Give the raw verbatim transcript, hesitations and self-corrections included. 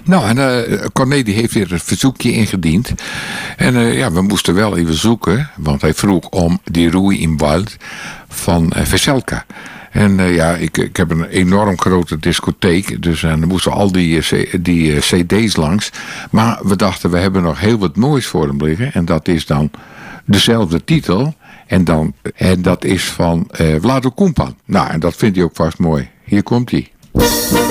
Nou, en uh, Corné die heeft weer een verzoekje ingediend. En uh, ja, we moesten wel even zoeken, want hij vroeg om die Roei in Wald van uh, Veselka. En uh, ja, ik, ik heb een enorm grote discotheek, dus uh, dan moesten al die, uh, die uh, cd's langs. Maar we dachten, we hebben nog heel wat moois voor hem liggen. En dat is dan dezelfde titel. En, dan, en dat is van uh, Vlado Kumpan. Nou, en dat vindt hij ook vast mooi. Hier komt hij.